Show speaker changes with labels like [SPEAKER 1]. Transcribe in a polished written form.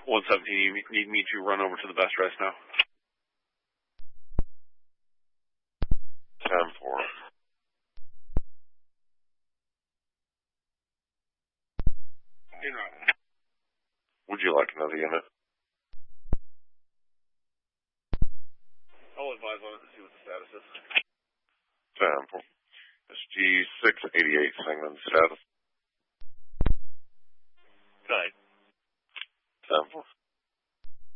[SPEAKER 1] 117, you need me to run over to the best rest now?
[SPEAKER 2] 10-4. Would you like another unit?
[SPEAKER 1] I'll advise on it to see what the status is.
[SPEAKER 2] 10-4. SG-688 Singman status.
[SPEAKER 1] Good.
[SPEAKER 2] 10-4.